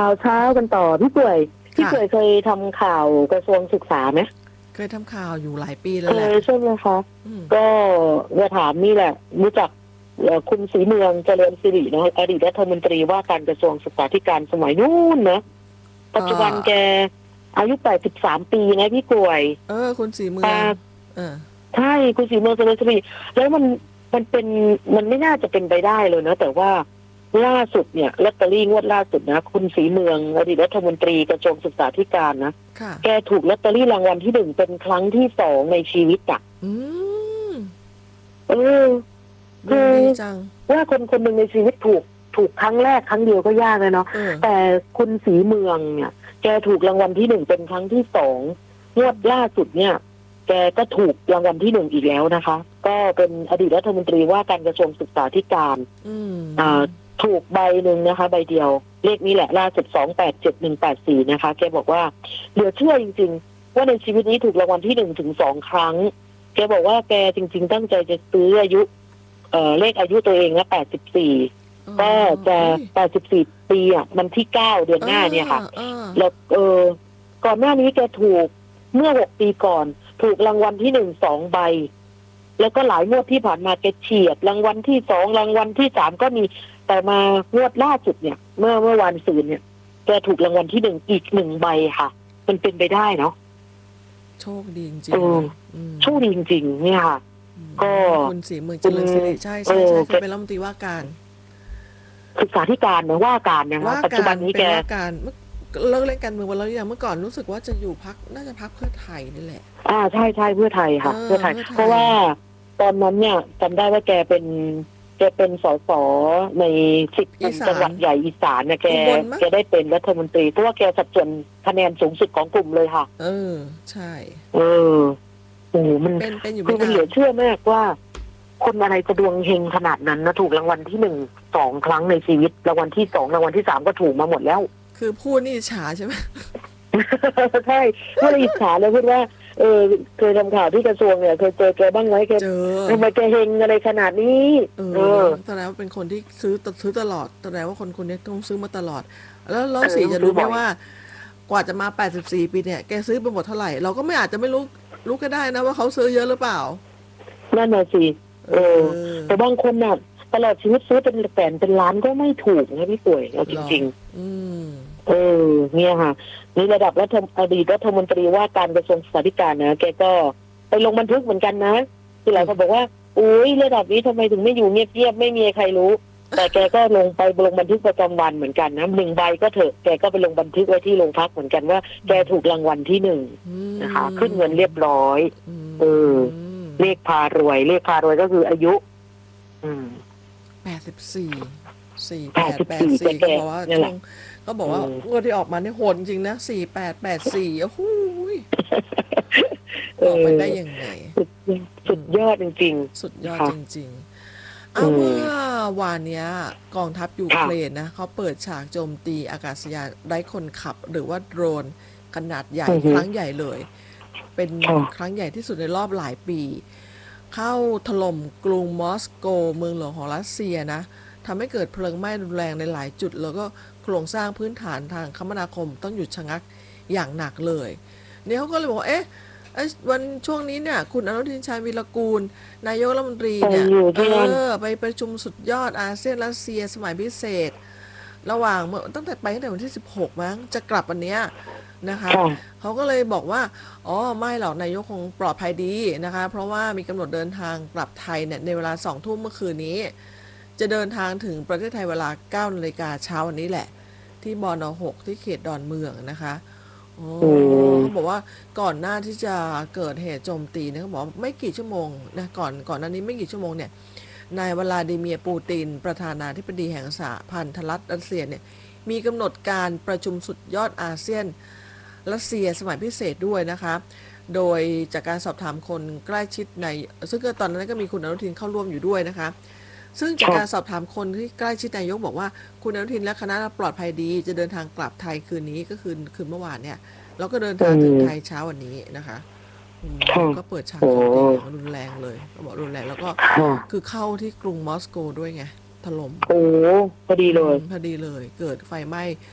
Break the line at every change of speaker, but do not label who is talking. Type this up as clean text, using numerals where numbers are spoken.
าวเช้ากันต่อพี่
ค่ะ
ป่วยเคยทำข่าวกระทรวงศึกษาไหม
เคยทำข่าวอยู่หลายปีแล้
เค
วแหละ
ยใช่ไหมคะ
อืม
ก็จะถามนี่แหละรู้จักคุณศรีเมืองเจริญสิรินะอดีตรัฐมนตรีว่าการกระทรวงศึกษาธิการสมัยนู้นนะปัจจุบันแกอายุ83ปีนะพี่ป่วย
คุณสีเมื
ปา
องเออ
ใช่คุณศรีเมืองเจริญสิริแล้วมันไม่น่าจะเป็นไปได้เลยนะแต่ว่าล่าสุดเนี่ยลอตเตอรี่งวดล่าสุดนะคุณศรีเมืองอดีตรัฐมนตรีกระทรวงศึกษาธิการนะ
ค่ะ
แกถูกลอตเตอรี่รางวัลที่ 1เป็นครั้งที่ 2ในชีวิตอ่ะ
อืม
เออ
ดว
คื
ง
อ
ดีจัง
ว่าคนหนึ่งในชีวิตถูกครั้งแรกครั้งเดียวก็ยากเลยเนาะแต่คุณศรีเมืองเนี่ยแกถูกรางวัลที่ 1เป็นครั้งที่ 2งวดล่าสุดเนี่ยแกก็ถูกรางวัลที่ 1อีกแล้วนะคะก็เป็นอดีตรัฐมนตรีว่าการกระทรวงศึกษาธิการถูกใบหนึ่งนะคะใบเดียวเลขนี้แหละล่าสุด287184นะคะแกบอกว่าเหลือเชื่อจริงๆว่าในชีวิตนี้ถูกรางวัลที่1ถึง2ครั้งแกบอกว่าแกจริงๆตั้งใจจะซื้ออายุเลขอายุตัวเองนะ84ก็จะ84ปีอ่ะมันที่9เดือนหน้าเนี่ยค่ะแล้วก่อนหน้านี้แกถูกเมื่อ6ปีก่อนถูกรางวัลที่1 2ใบแล้วก็หลายงวดที่ผ่านมาแกเฉียดรางวัลที่2รางวัลที่3ก็มีแต่มางวดล่าสุดเนี่ยเมื่อวันศุกร์เนี่ยแกถูกรางวัลที่1อีก1ใบค่ะมันเป็นไปได้เนาะ
โชคดีจริง
โชคดีจริงๆเนี่ยค่ะก็
คุณศรีเมืองเจริญสิริใช่เคยเป็นรัฐมนตรีว่าการ
ศึกษาธิการนะว่าการนะคะปัจจุบันนี้แก
ว่าการเลิกเล่นการเมืองวันแล้วอย่างเมื่อก่อนรู้สึกว่าจะอยู่พักน่าจะพักเพื่อไทยนี่แหละ
ใช่เพื่อไทยค่ะเพื่อไทยเพราะว่าตอนนั้นเนี่ยจำได้ว่าแกเป็นสสใน10 จังหวัดใหญ่อีสานเนี่ยแกได้เป็นรัฐมนตรีเพราะว่าแกสัดส่วนคะแนนสูงสุดของกลุ่มเลยค่ะ
ใช่
โอ้มันคือมันเหลือเชื่อมากว่าคนอะไรจะดวงเฮงขนาดนั้นนะถูกรางวัลที่1 2ครั้งในชีวิตรางวัลที่2รางวัลที่3ก็ถูกมาหมดแล้ว
คือพูดนี่อิจฉาใช่ไหม
ใช่พูดอิจฉาเลยพูดว่าเคยทำข่าวที่กระทรวงเนี่ยเคยเจอแกบ้างไหมแกทำไมแกเฮงอะไรขนาดนี้
แสดงว่าเป็นคนที่ซื้อตลอดแสดงว่าคนนี้ต้องซื้อมาตลอดแล้วสีจะรู้ไหมว่ากว่าจะมา84ปีเนี่ยแกซื้อไปหมดเท่าไหร่เราก็ไม่อาจจะไม่รู้ก็ได้นะว่าเขาซื้อเยอะหรือเปล่า
นั่นน่ะสิแต่บางคนน่ะตลอดชีวิตซื้อเป็นแสนเป็นล้านก็ไม่ถูกนะพี่ป่วยเอาจริงๆเนี่ยค่ะนี่ระดับอดีตรัฐมนตรีว่าการกระทรวงศึกษาธิการนะแกก็ไปลงบันทึกเหมือนกันนะที่หลายคนบอกว่าอุ้ยระดับนี้ทำไมถึงไม่อยู่เงียบๆไม่มีใครรู้แต่แกก็ลงบันทึกประจำวันเหมือนกันนะ1 ใบก็เถอะแกก็ไปลงบันทึกไว้ที่โรงพักเหมือนกันว่าแกถูกรางวัลที่1นะคะขึ้นเงินเรียบร้อยเลขพารวยก็คืออายุ
84ก็บอกว่างวดที่ออกมาเนี่ยโหดจริงนะ4884โอ้โหออกไปได้ยังไง
สุดยอดจริง
ๆสุดยอดจริงๆเมื่อวานนี้กองทัพยูเครนนะเขาเปิดฉากโจมตีอากาศยานไร้คนขับหรือว่าโดรนขนาดใหญ่ครั้งใหญ่เลยเป็นครั้งใหญ่ที่สุดในรอบหลายปีเข้าถล่มกรุงมอสโกเมืองหลวงของรัสเซียนะทำให้เกิดเพลิงไหม้รุนแรงในหลายจุดแล้วก็โครงสร้างพื้นฐานทางคมนาคมต้องหยุดชะงักอย่างหนักเลยเนี่ยเขาก็เลยบอกวันช่วงนี้เนี่ยคุณอนุทินชาญวีรกูลนายกรัฐมนตรีเนี่ยไปประชุมสุดยอดอาเซียนรัสเซียสมัยพิเศษระหว่างตั้งแต่วันที่16มั้งจะกลับวันเนี้ยนะคะเขาก็เลยบอกว่าไม่หรอกนายกคงปลอดภัยดีนะคะเพราะว่ามีกำหนดเดินทางกลับไทยเนี่ยในเวลา20:00 นเมื่อคืนนี้จะเดินทางถึงประเทศไทยเวลา 9:00 นเช้าวันนี้แหละที่บน.6 ที่เขตดอนเมืองนะคะเขาบอกว่าก่อนหน้าที่จะเกิดเหตุโจมตีเนี่ยเขาบอกไม่กี่ชั่วโมงนะก่อนหน้านี้ไม่กี่ชั่วโมงเนี่ยนายวลาดิเมียร์ปูตินประธานาธิบดีแห่งสหพันธรัฐรัสเซียเนี่ยมีกำหนดการประชุมสุดยอดอาเซียนรัสเซียสมัยพิเศษด้วยนะคะโดยจากการสอบถามคนใกล้ชิดซึ่งตอนนั้นก็มีคุณอนุทินเข้าร่วมอยู่ด้วยนะคะซึ่งจากการสอบถามคนที่ใกล้ชิดนายกบอกว่าคุณอนุทินและคณะปลอดภัยดีจะเดินทางกลับไทยคืนนี้ก็คืนเมื่อวานเนี่ยแล้วก็เดินทางถึงไทยเช้าวันนี้นะคะก็เปิดฉากโจมตีอย่างรุนแรงเลยก็บอกรุนแรงแล้วก็คือเข้าที่กรุงมอสโกด้วยไงถล่ม
พอดีเลย
เกิดไฟไหม้